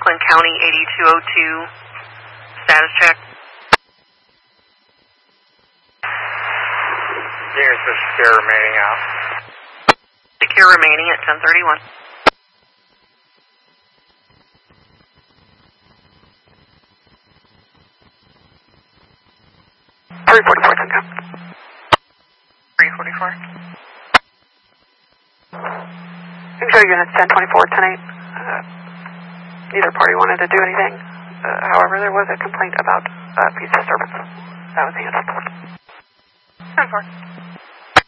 Oakland County 8202, status check. Units are secure remaining out. Secure remaining at 1031. Show units 1024, 10-8. Neither party wanted to do anything. However, there was a complaint about peace disturbance. That was the answer. 10-4.